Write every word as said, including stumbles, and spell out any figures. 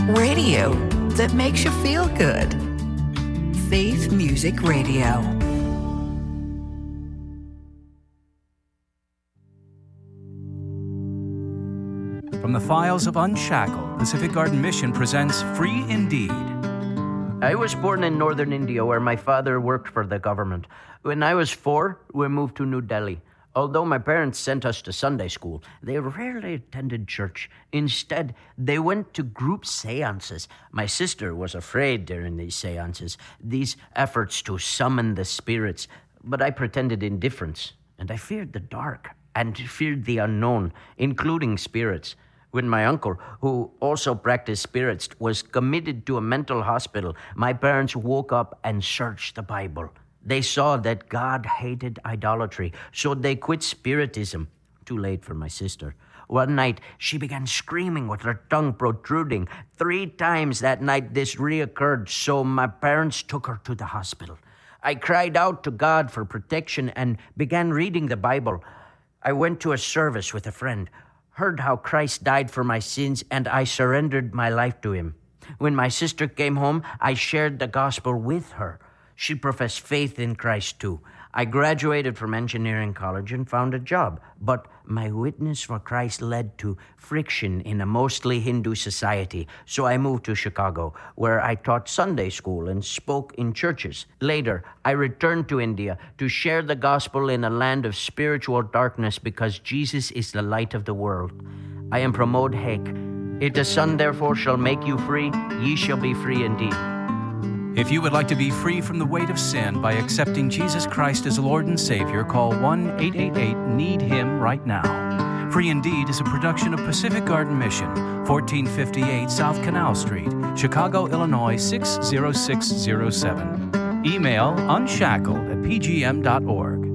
Radio that makes you feel good. Faith Music Radio. From the files of Unshackled, Pacific Garden Mission presents Free Indeed. I was born in northern India where my father worked for the government. When I was four, we moved to New Delhi. Although my parents sent us to Sunday school, they rarely attended church. Instead, they went to group seances. My sister was afraid during these seances, these efforts to summon the spirits, but I pretended indifference, and I feared the dark and feared the unknown, including spirits. When my uncle, who also practiced spirits, was committed to a mental hospital, my parents woke up and searched the Bible. They saw that God hated idolatry, so they quit spiritism. Too late for my sister. One night, she began screaming with her tongue protruding. Three times that night, this reoccurred, so my parents took her to the hospital. I cried out to God for protection and began reading the Bible. I went to a service with a friend, heard how Christ died for my sins, and I surrendered my life to him. When my sister came home, I shared the gospel with her. She professed faith in Christ too. I graduated from engineering college and found a job, but my witness for Christ led to friction in a mostly Hindu society, so I moved to Chicago, where I taught Sunday school and spoke in churches. Later, I returned to India to share the gospel in a land of spiritual darkness because Jesus is the light of the world. I am Pramod Hek. If the Son therefore shall make you free, ye shall be free indeed. If you would like to be free from the weight of sin by accepting Jesus Christ as Lord and Savior, call one eight eight eight need him right now. Free Indeed is a production of Pacific Garden Mission, fourteen fifty-eight South Canal Street, Chicago, Illinois six zero six zero seven. Email unshackled at p g m dot org.